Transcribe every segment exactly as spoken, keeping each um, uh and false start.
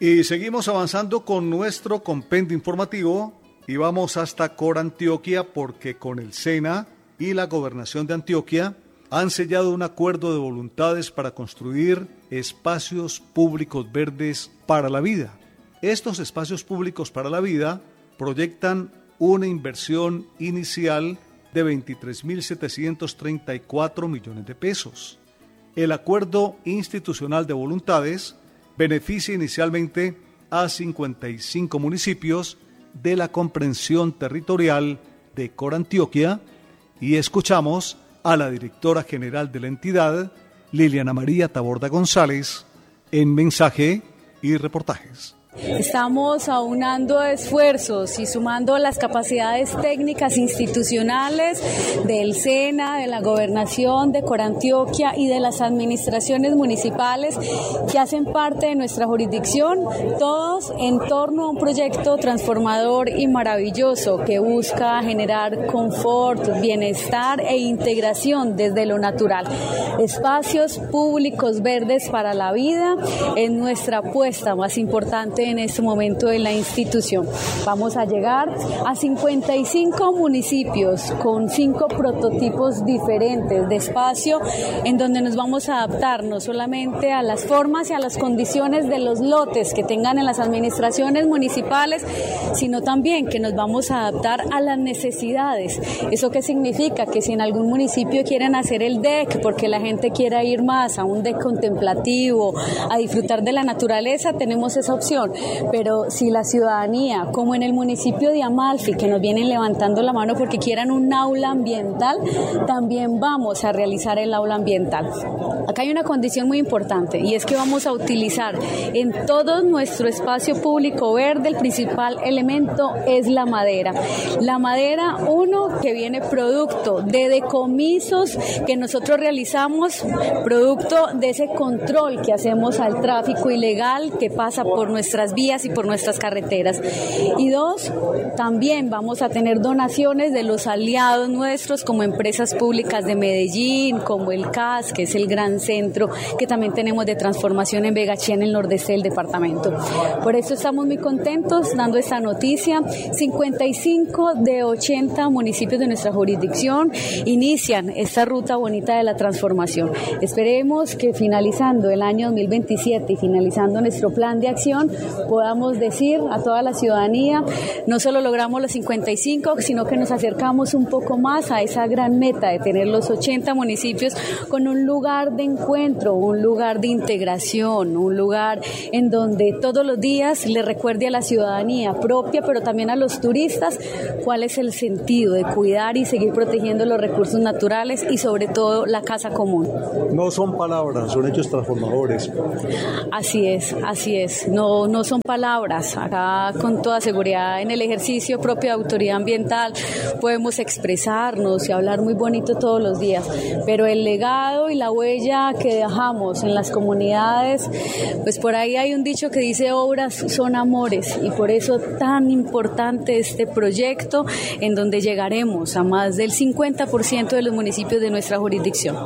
Y seguimos avanzando con nuestro compendio informativo y vamos hasta Corantioquia porque con el SENA y la Gobernación de Antioquia han sellado un acuerdo de voluntades para construir espacios públicos verdes para la vida. Estos espacios públicos para la vida proyectan una inversión inicial de veintitrés mil setecientos treinta y cuatro millones de pesos. El acuerdo institucional de voluntades beneficia inicialmente a cincuenta y cinco municipios de la comprensión territorial de Corantioquia y escuchamos a la directora general de la entidad, Liliana María Taborda González, en mensaje y reportajes. Estamos aunando esfuerzos y sumando las capacidades técnicas institucionales del SENA, de la Gobernación de Corantioquia y de las administraciones municipales que hacen parte de nuestra jurisdicción, todos en torno a un proyecto transformador y maravilloso que busca generar confort, bienestar e integración desde lo natural. Espacios públicos verdes para la vida es nuestra apuesta más importante en este momento de la institución. Vamos a llegar a cincuenta y cinco municipios con cinco prototipos diferentes de espacio en donde nos vamos a adaptar no solamente a las formas y a las condiciones de los lotes que tengan en las administraciones municipales, sino también que nos vamos a adaptar a las necesidades. ¿Eso qué significa? Que si en algún municipio quieren hacer el deck porque la gente quiera ir más a un deck contemplativo, a disfrutar de la naturaleza, tenemos esa opción. Pero si la ciudadanía, como en el municipio de Amalfi, que nos vienen levantando la mano porque quieran un aula ambiental, también vamos a realizar el aula ambiental. Acá hay una condición muy importante y es que vamos a utilizar en todo nuestro espacio público verde, el principal elemento es la madera. La madera, uno, que viene producto de decomisos que nosotros realizamos, producto de ese control que hacemos al tráfico ilegal que pasa por nuestras vías y por nuestras carreteras. Y dos, también vamos a tener donaciones de los aliados nuestros como empresas públicas de Medellín, como el C A S, que es el gran centro que también tenemos de transformación en Vegachía, en el nordeste del departamento. Por eso estamos muy contentos dando esta noticia. cincuenta y cinco de ochenta municipios de nuestra jurisdicción inician esta ruta bonita de la transformación. Esperemos que finalizando el año dos mil veintisiete y finalizando nuestro plan de acción podamos decir a toda la ciudadanía, no solo logramos los cincuenta y cinco, sino que nos acercamos un poco más a esa gran meta de tener los ochenta municipios con un lugar de encuentro, un lugar de integración, un lugar en donde todos los días le recuerde a la ciudadanía propia, pero también a los turistas, cuál es el sentido de cuidar y seguir protegiendo los recursos naturales y sobre todo la casa común. No son palabras, son hechos transformadores. Así es, así es. No, no son palabras. Acá con toda seguridad en el ejercicio propio de autoridad ambiental podemos expresarnos y hablar muy bonito todos los días, pero el legado y la huella que dejamos en las comunidades, pues por ahí hay un dicho que dice obras son amores y por eso tan importante este proyecto en donde llegaremos a más del cincuenta por ciento de los municipios de nuestra jurisdicción.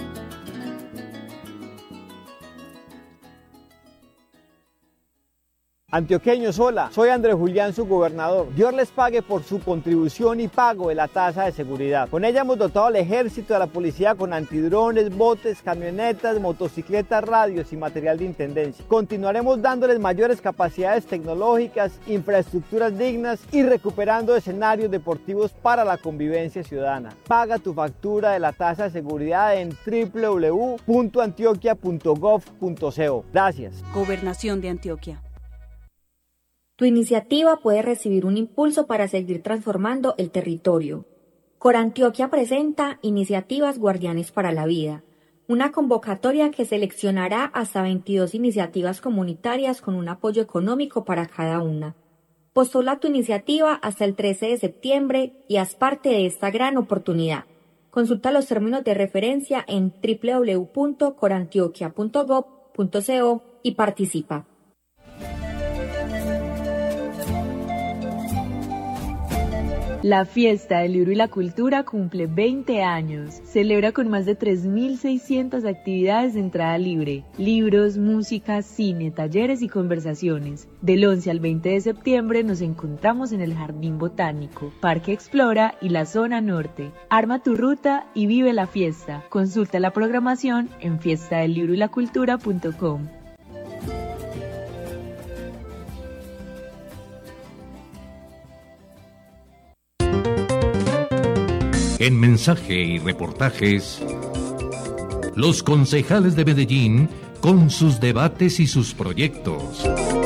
Antioqueños, hola, soy Andrés Julián, su gobernador. Dios les pague por su contribución y pago de la tasa de seguridad. Con ella hemos dotado al ejército de la policía con antidrones, botes, camionetas, motocicletas, radios y material de intendencia. Continuaremos dándoles mayores capacidades tecnológicas, infraestructuras dignas y recuperando escenarios deportivos para la convivencia ciudadana. Paga tu factura de la tasa de seguridad en doble u doble u doble u punto antioquia punto gov punto co. Gracias. Gobernación de Antioquia. Tu iniciativa puede recibir un impulso para seguir transformando el territorio. Corantioquia presenta Iniciativas Guardianes para la Vida, una convocatoria que seleccionará hasta veintidós iniciativas comunitarias con un apoyo económico para cada una. Postula tu iniciativa hasta el trece de septiembre y haz parte de esta gran oportunidad. Consulta los términos de referencia en doble u doble u doble u punto corantioquia punto gov punto co y participa. La Fiesta del Libro y la Cultura cumple veinte años. Celebra con más de tres mil seiscientas actividades de entrada libre, libros, música, cine, talleres y conversaciones. Del once al veinte de septiembre nos encontramos en el Jardín Botánico, Parque Explora y la Zona Norte. Arma tu ruta y vive la fiesta. Consulta la programación en fiesta del libro y la cultura punto com. En mensaje y reportajes, los concejales de Medellín con sus debates y sus proyectos.